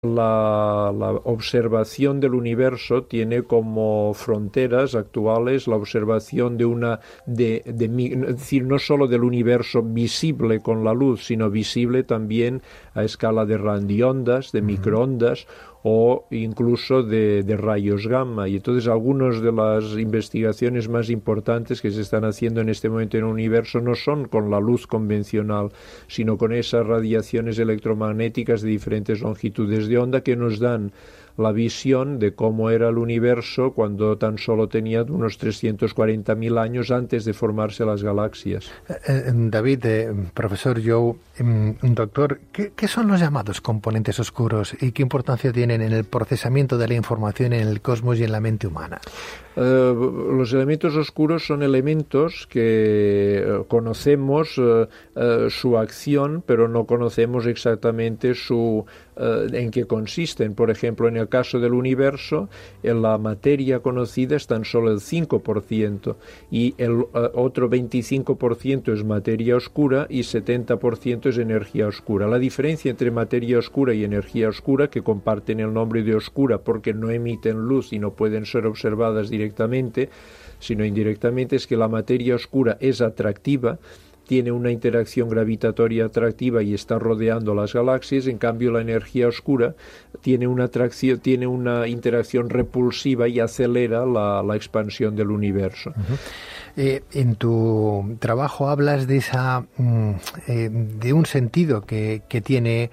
La observación del universo tiene como fronteras actuales la observación es decir, no solo del universo visible con la luz, sino visible también a escala de radiondas, de microondas o incluso de rayos gamma. Y entonces algunas de las investigaciones más importantes que se están haciendo en este momento en el universo no son con la luz convencional, sino con esas radiaciones electromagnéticas de diferentes longitudes de onda que nos dan la visión de cómo era el universo cuando tan solo tenía unos 340.000 años antes de formarse las galaxias. David, profesor Jou, doctor, ¿qué son los llamados componentes oscuros y qué importancia tienen en el procesamiento de la información en el cosmos y en la mente humana? Los elementos oscuros son elementos que conocemos su acción, pero no conocemos exactamente en qué consisten. Por ejemplo, en el caso del universo, en la materia conocida es tan solo el 5% y el otro 25% es materia oscura y 70% es energía oscura. La diferencia entre materia oscura y energía oscura, que comparten el nombre de oscura porque no emiten luz y no pueden ser observadas directamente, sino indirectamente, es que la materia oscura es atractiva, tiene una interacción gravitatoria atractiva y está rodeando las galaxias. En cambio, la energía oscura tiene una interacción repulsiva y acelera la expansión del universo. En tu trabajo hablas de de un sentido que tiene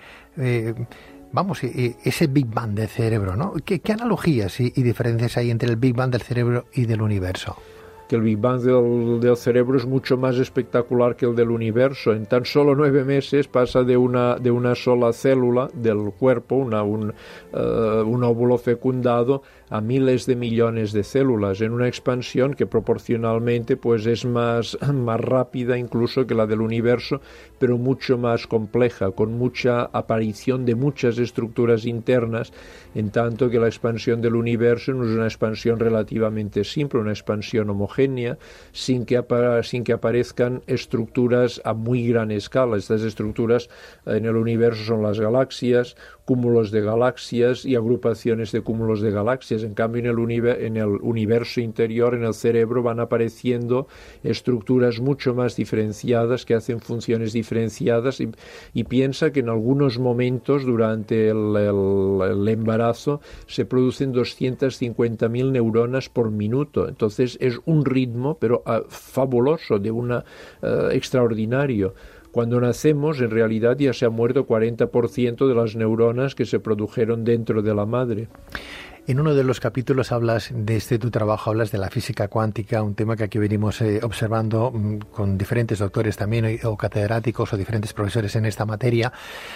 ese Big Bang del cerebro, ¿no? ¿Qué analogías y diferencias hay entre el Big Bang del cerebro y del universo? Que el Big Bang del cerebro es mucho más espectacular que el del universo. En tan solo 9 meses pasa de una sola célula del cuerpo, un óvulo fecundado, a miles de millones de células, en una expansión que proporcionalmente pues es más rápida incluso que la del universo, pero mucho más compleja, con mucha aparición de muchas estructuras internas, en tanto que la expansión del universo no es una expansión relativamente simple, una expansión homogénea, sin que aparezcan estructuras a muy gran escala. Estas estructuras en el universo son las galaxias, cúmulos de galaxias y agrupaciones de cúmulos de galaxias. En cambio, en el universo interior, en el cerebro, van apareciendo estructuras mucho más diferenciadas que hacen funciones diferenciadas y piensa que en algunos momentos durante el embarazo se producen 250.000 neuronas por minuto. Entonces es un ritmo, pero fabuloso, extraordinario. Cuando nacemos, en realidad ya se ha muerto 40% de las neuronas que se produjeron dentro de la madre. En uno de los capítulos hablas de tu trabajo, hablas de la física cuántica, un tema que aquí venimos observando con diferentes doctores también, o catedráticos, o diferentes profesores en esta materia.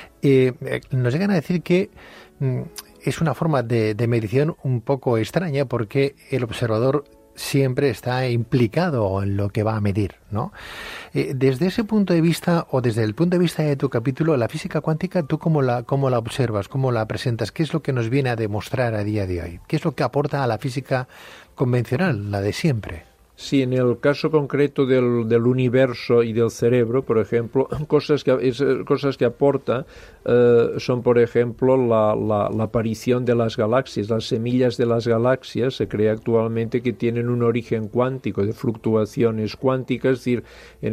Nos llegan a decir que es una forma de medición un poco extraña porque el observador siempre está implicado en lo que va a medir, ¿no? Desde ese punto de vista, o desde el punto de vista de tu capítulo, la física cuántica, ¿tú cómo la observas, cómo la presentas? ¿Qué es lo que nos viene a demostrar a día de hoy? ¿Qué es lo que aporta a la física convencional, la de siempre? Sí, en el caso concreto del universo y del cerebro, por ejemplo, cosas que aporta son, por ejemplo, la aparición de las galaxias. Las semillas de las galaxias se cree actualmente que tienen un origen cuántico, de fluctuaciones cuánticas, es decir,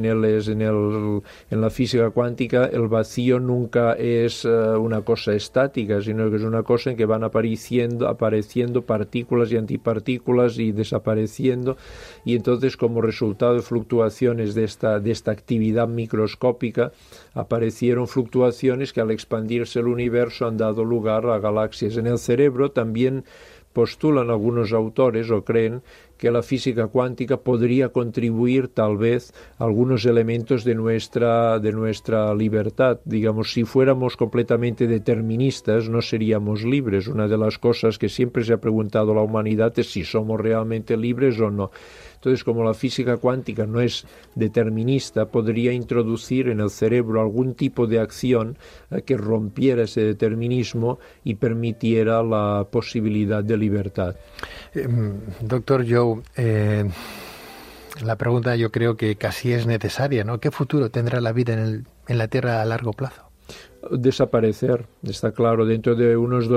en la física cuántica el vacío nunca es una cosa estática, sino que es una cosa en que van apareciendo partículas y antipartículas y desapareciendo. Y entonces, como resultado de fluctuaciones de esta actividad microscópica, aparecieron fluctuaciones que al expandirse el universo han dado lugar a galaxias. En el cerebro también postulan algunos autores o creen que la física cuántica podría contribuir tal vez a algunos elementos de nuestra libertad. Digamos, si fuéramos completamente deterministas, no seríamos libres. Una de las cosas que siempre se ha preguntado la humanidad es si somos realmente libres o no. Entonces, como la física cuántica no es determinista, podría introducir en el cerebro algún tipo de acción que rompiera ese determinismo y permitiera la posibilidad de libertad. Doctor Jou, la pregunta yo creo que casi es necesaria, ¿no? ¿Qué futuro tendrá la vida en la Tierra a largo plazo? desaparecer, está claro, dentro de unos